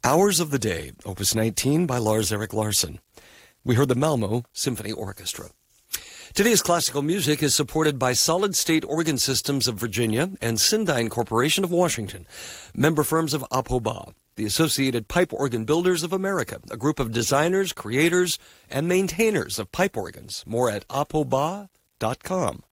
Hours of the Day, Opus 19 by Lars-Erik Larsson. We heard the Malmo Symphony Orchestra. Today's classical music is supported by Solid State Organ Systems of Virginia and Syndyne Corporation of Washington, member firms of APOBA, the Associated Pipe Organ Builders of America, a group of designers, creators, and maintainers of pipe organs. More at apoba.com.